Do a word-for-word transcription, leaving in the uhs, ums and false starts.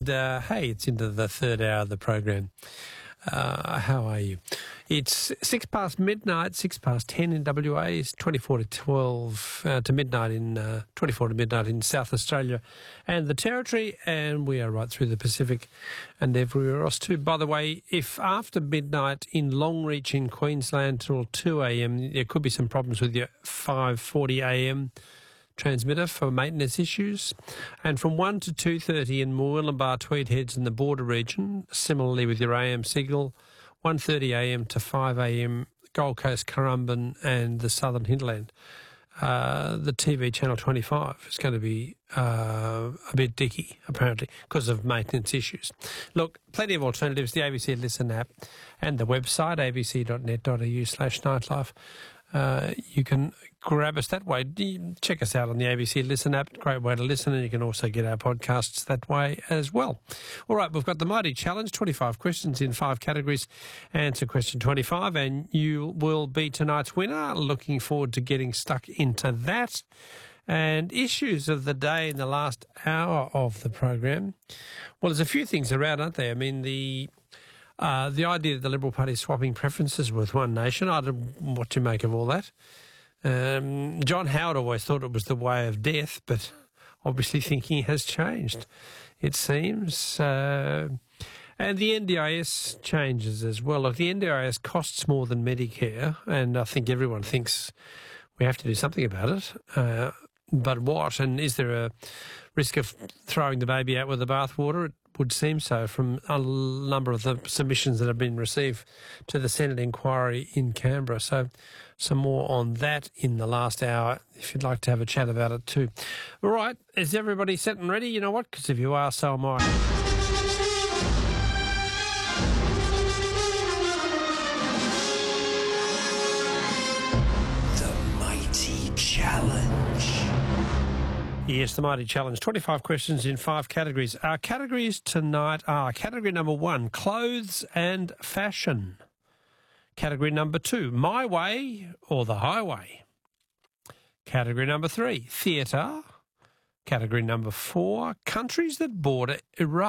Uh, hey, it's into the third hour of the program. Uh, how are you? It's six past midnight, six past ten in W A, it's twenty-four to twelve uh, to midnight in, uh, twenty-four to midnight in South Australia and the Territory, and we are right through the Pacific and everywhere else too. By the way, if after midnight in Longreach in Queensland till two a m, there could be some problems with your five forty a m transmitter for maintenance issues, and from one to two thirty in Murwillumbah, Tweed Heads in the border region, similarly with your A M signal, one thirty a m to five a m Gold Coast, Currumbin and the southern hinterland. Uh, the T V channel twenty-five is going to be uh, a bit dicky, apparently, because of maintenance issues. Look, plenty of alternatives, the A B C Listen app and the website, a b c dot net dot a u slash nightlife. Uh, you can grab us that way. Check us out on the A B C Listen app. Great way to listen, and you can also get our podcasts that way as well. All right, we've got the Mighty Challenge, twenty-five questions in five categories. Answer question twenty-five, and you will be tonight's winner. Looking forward to getting stuck into that. And issues of the day in the last hour of the program. Well, there's a few things around, aren't there? I mean, the... Uh, the idea that the Liberal Party is swapping preferences with One Nation, I don't know what you make of all that. Um, John Howard always thought it was the way of death, but obviously thinking has changed, it seems. Uh, and the N D I S changes as well. Look, the N D I S costs more than Medicare, and I think everyone thinks we have to do something about it. Uh, but what? And is there a risk of throwing the baby out with the bathwater? It would seem so from a number of the submissions that have been received to the Senate inquiry in Canberra. So some more on that in the last hour, if you'd like to have a chat about it too. All right, is everybody set and ready? You know what? Because if you are, so am I. The Mighty Challenge. Yes, the Mighty Challenge. twenty-five questions in five categories. Our categories tonight are category number one, clothes and fashion. Category number two, my way or the highway. Category number three, theatre. Category number four, countries that border Iraq.